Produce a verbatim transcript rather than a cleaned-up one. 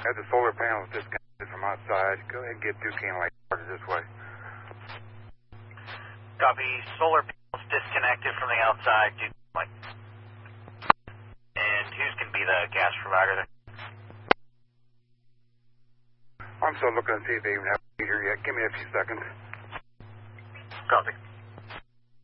Have the solar panels disconnected from outside. Go ahead and get Duquesne Light started this way. Copy. Solar panels disconnected from the outside. Duquesne Light. And who's going to be the gas provider there? I'm still looking to see if they even have a meter yet. Give me a few seconds. Copy.